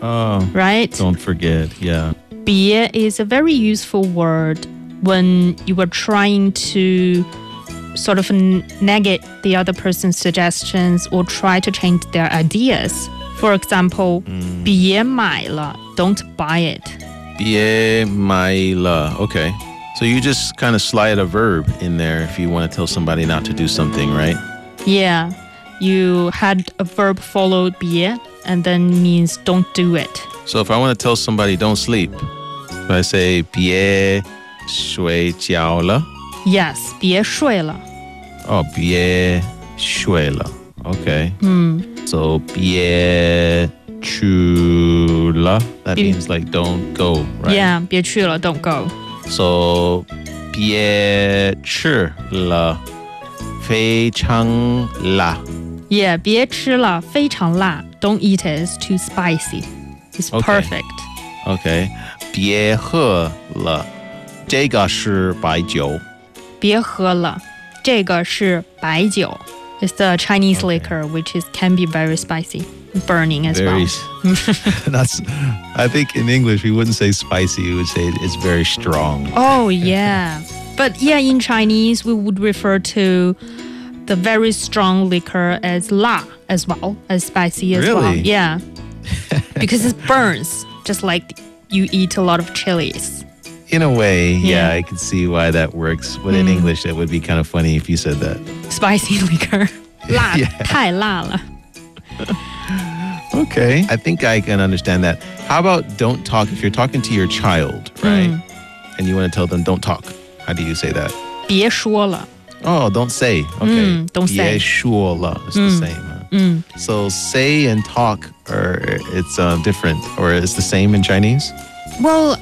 Oh, right? Don't forget, yeah. 别 is a very useful word when you are trying to sort of negate the other person's suggestions or try to change their ideas. For example, 别买了, don't buy it. 别买了. Okay. So you just kind of slide a verb in there if you want to tell somebody not to do something, right? Yeah, you had a verb follow 别 and then means don't do it. So if I want to tell somebody don't sleep, if I say 别睡觉了. Yes, 别睡了. Oh, 别睡了. Okay. So 别去了. That means like don't go, right? Yeah, 别去了, don't go. So 别吃了，非常辣. Yeah, 别吃了，非常辣. Don't eat it, it's too spicy. It's perfect. Okay. 别喝了，这个是白酒。 别喝了，这个是白酒. It's the Chinese liquor, which can be very spicy, burning as well. I think in English we wouldn't say spicy, we would say it's very strong. Oh, yeah. But yeah, in Chinese, we would refer to the very strong liquor as 辣 as well, as spicy as well. Really? Yeah. Because it burns, just like you eat a lot of chilies. In a way, yeah, I can see why that works. But in English, it would be kind of funny if you said that. Spicy liquor. 辣, 太辣了. Okay, I think I can understand that. How about don't talk if you're talking to your child, right? And you want to tell them don't talk. How do you say that? 别说了. Oh, don't say. Okay. Don't say. 别说了. It's the same. Huh? So say and talk, it's different, or it's the same in Chinese? Well,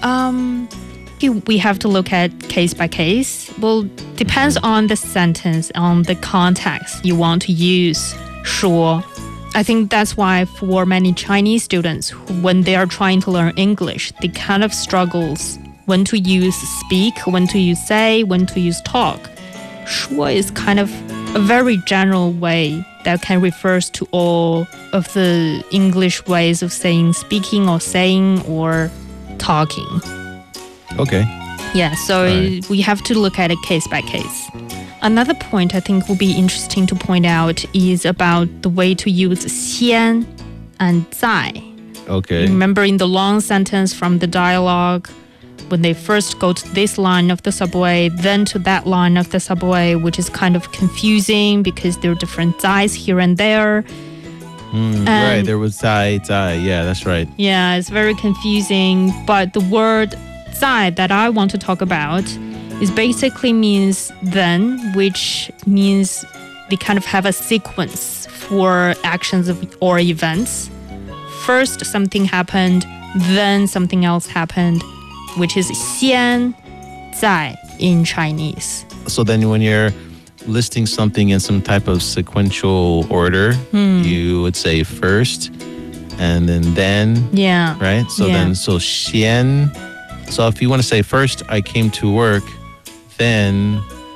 we have to look at case by case. Well, depends on the sentence, on the context you want to use. 说. I think that's why for many Chinese students, when they are trying to learn English, they kind of struggles when to use speak, when to use say, when to use talk. 说 is kind of a very general way that can refers to all of the English ways of saying speaking or saying or talking. Okay. Yeah, so we have to look at it case by case. Another point I think will be interesting to point out is about the way to use 先 and 在. Okay. Remember in the long sentence from the dialogue, when they first go to this line of the subway, then to that line of the subway, which is kind of confusing because there are different 在's here and there. Right, there was 在. Yeah, that's right. Yeah, it's very confusing. But the word 在 that I want to talk about is basically means then, which means they kind of have a sequence for actions or events. First, something happened, then something else happened, which is 先在 in Chinese. So then when you're listing something in some type of sequential order, you would say first and then, Yeah. right? So Yeah. so 先. So if you want to say first, I came to work, then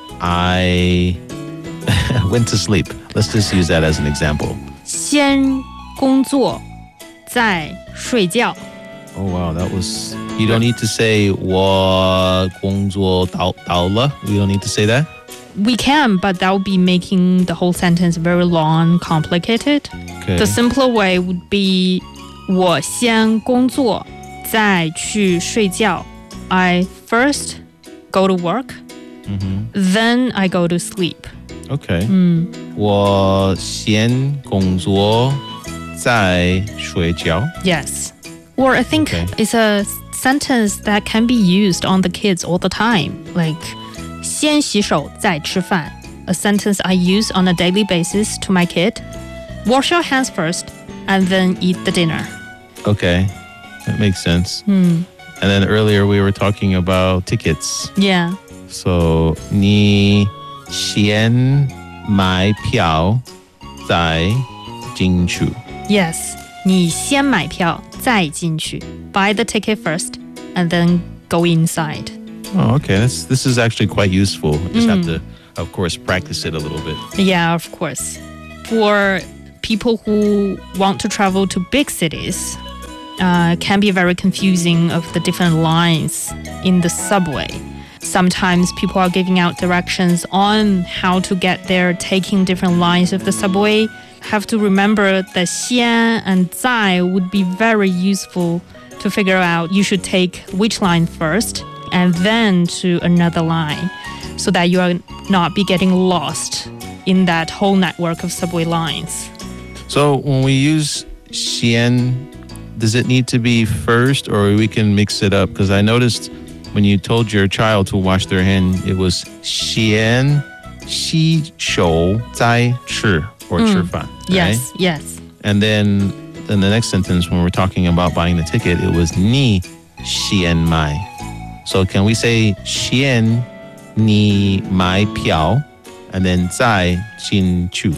I went to sleep. Let's just use that as an example. 先工作，再睡觉. Oh, wow. That was... You don't need to say 我工作到了. We don't need to say that? We can, but that would be making the whole sentence very long, complicated. Okay. The simpler way would be 我先工作，再去睡觉. I first go to work, then I go to sleep. Okay. 我先工作，再睡觉. Yes. Or I think it's a sentence that can be used on the kids all the time. Like 先洗手，再吃饭. A sentence I use on a daily basis to my kid. Wash your hands first and then eat the dinner. Okay. That makes sense. And then earlier we were talking about tickets. Yeah. So 你先买票，再进去. Yes. 你先买票，再进去. Buy the ticket first and then go inside. Oh, okay. This is actually quite useful. Just have to, of course, practice it a little bit. Yeah, of course. For people who want to travel to big cities, can be very confusing of the different lines in the subway. Sometimes people are giving out directions on how to get there, taking different lines of the subway. Have to remember that 先 and 在 would be very useful to figure out you should take which line first and then to another line so that you are not be getting lost in that whole network of subway lines. So when we use 先, does it need to be first or we can mix it up? Because I noticed when you told your child to wash their hand, it was 先洗手再吃 or 吃饭. Yes, right? yes. And then in the next sentence, when we're talking about buying the ticket, it was 你先买. So can we say 先你买票 and then 再进去